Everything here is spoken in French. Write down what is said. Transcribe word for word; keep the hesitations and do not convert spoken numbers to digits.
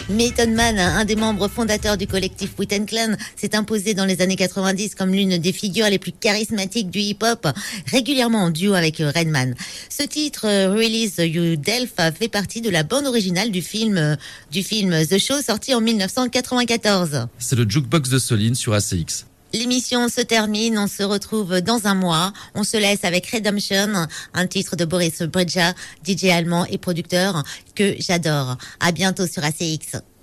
Method Man, un des membres fondateurs du collectif Wu-Tang Clan, s'est imposé dans les années quatre-vingt-dix comme l'une des figures les plus charismatiques du hip-hop, régulièrement en duo avec Redman. Ce titre, Release You Delph, fait partie de la bande originale du film, du film The Show, sorti en dix-neuf cent quatre-vingt-quatorze. C'est le Jukebox de Soline sur A C X. L'émission se termine, on se retrouve dans un mois. On se laisse avec Redemption, un titre de Boris Brejcha, D J allemand et producteur que j'adore. À bientôt sur A C X.